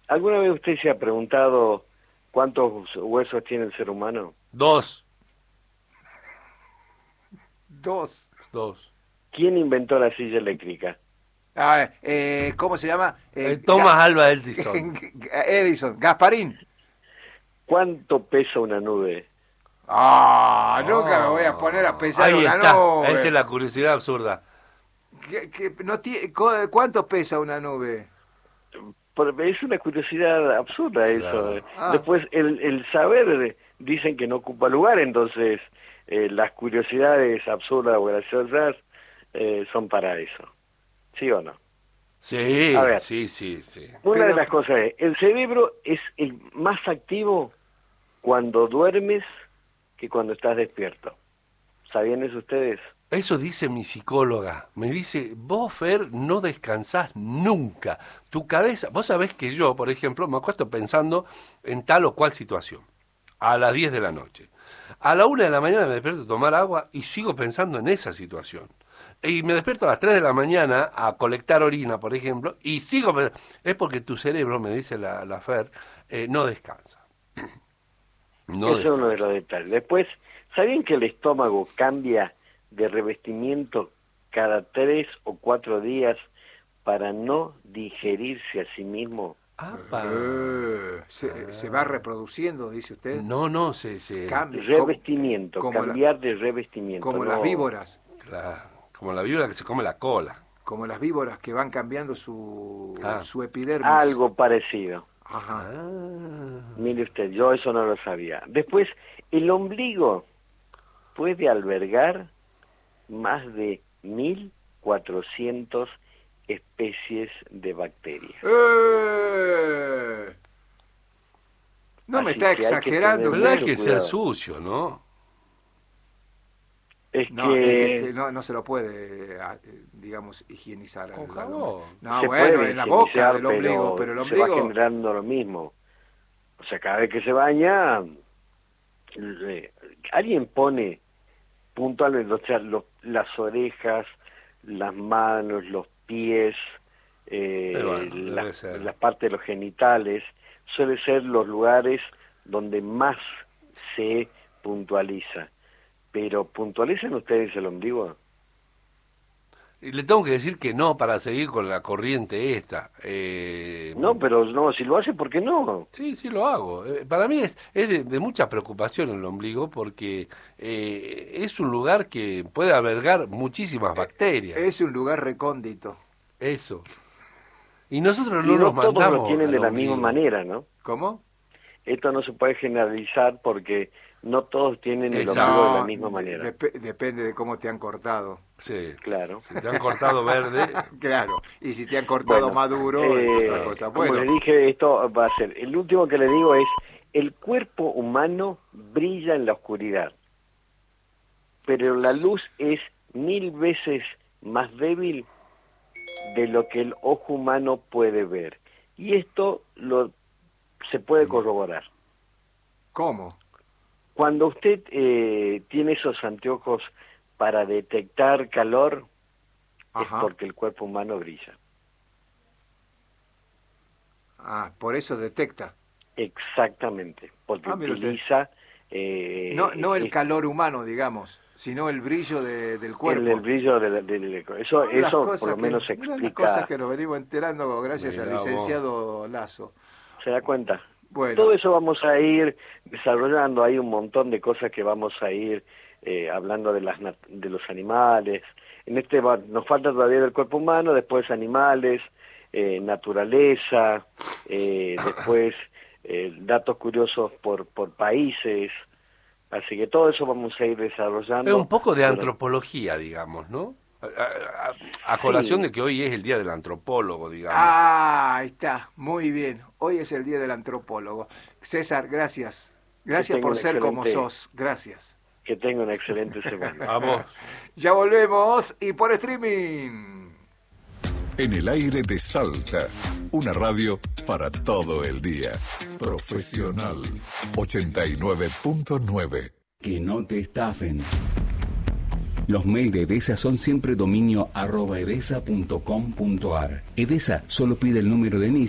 ¿Alguna vez usted se ha preguntado cuántos huesos tiene el ser humano? 2. ¿Quién inventó la silla eléctrica? ¿Cómo se llama? Thomas Alva Edison. Edison, Gasparín. ¿Cuánto pesa una nube? Nunca me voy a poner a pesar Ahí una está. nube. Esa es la curiosidad absurda. ¿Cuánto pesa una nube? Es una curiosidad absurda eso. Claro. Después, el saber dicen que no ocupa lugar, entonces las curiosidades absurdas o graciosas son para eso. ¿Sí o no? Sí, A ver. sí. Una de las cosas es, el cerebro es el más activo cuando duermes que cuando estás despierto. ¿Sabían eso ustedes? Eso dice mi psicóloga. Me dice, vos, Fer, no descansás nunca. Tu cabeza... Vos sabés que yo, por ejemplo, me acuesto pensando en tal o cual situación. A las 10 de la noche. A la 1 de la mañana me despierto a tomar agua y sigo pensando en esa situación. Y me despierto a las 3 de la mañana a colectar orina, por ejemplo, y sigo pensando. Es porque tu cerebro, me dice la Fer, no descansa. Ese es uno de los detalles. Después, ¿sabían que el estómago cambia de revestimiento cada 3 o 4 días para no digerirse a sí mismo? ¿Se va reproduciendo, dice usted? No, se cambia. Revestimiento, cambiar de revestimiento. Como las víboras. Claro, como la víbora que se come la cola. Como las víboras que van cambiando su epidermis. Algo parecido. Ajá. Mire usted, yo eso no lo sabía. Después, el ombligo puede albergar más de 1.400 especies de bacterias. No me Así está que hay que exagerando. tener Pero hay mucho que ser cuidado. sucio, ¿no? Es No, que es que no se lo puede, digamos, higienizar. Con jabón. No, se bueno, puede en la boca higienizar, del ombligo, pero el se va ombligo... generando lo mismo. O sea, cada vez que se baña, alguien pone puntualmente, o sea, las orejas, las manos, los pies, las partes de los genitales, suelen ser los lugares donde más se puntualiza. Pero, ¿puntualizan ustedes el ombligo? Y le tengo que decir que no para seguir con la corriente esta. No, pero no, si lo hace, ¿por qué no? Sí, lo hago. Para mí es de mucha preocupación el ombligo porque es un lugar que puede albergar muchísimas bacterias. Es un lugar recóndito. Eso. Y nosotros Y no no nos todos mandamos lo tienen de al la ombligo. misma manera, ¿no? ¿Cómo? Esto no se puede generalizar porque no todos tienen el Exacto. ombligo de la misma manera. Depende de cómo te han cortado. Sí. Claro. Si te han cortado verde. Claro, y si te han cortado maduro es otra cosa. Como Bueno, le dije, esto va a ser... El último que le digo es, el cuerpo humano brilla en la oscuridad, pero la luz es 1000 veces más débil de lo que el ojo humano puede ver. Y esto se puede corroborar. ¿cómo? Cuando usted tiene esos anteojos para detectar calor, Ajá. es porque el cuerpo humano brilla. Por eso detecta. Exactamente, porque mire usted. utiliza... No el calor humano, digamos, sino el brillo del cuerpo. El brillo eso por lo menos Las explica... cosas que nos venimos enterando gracias Mirá al licenciado Lazo. ¿Se da cuenta? Bueno. Todo eso vamos a ir desarrollando, hay un montón de cosas que vamos a ir hablando de los animales. Nos falta todavía del cuerpo humano, después animales, naturaleza, después datos curiosos por países. Así que todo eso vamos a ir desarrollando. Es un poco de antropología, digamos, ¿no? A colación Sí. de que hoy es el día del antropólogo, digamos. Ahí está, muy bien. Hoy es el día del antropólogo. César, gracias. Gracias por ser como sos. Gracias. Que tenga una excelente semana. Vamos. Ya volvemos y por streaming. En el aire de Salta, una radio para todo el día. Profesional 89.9. Que no te estafen. Los mails de Edesa son siempre dominio @edesa.com.ar. Edesa solo pide el número de NIS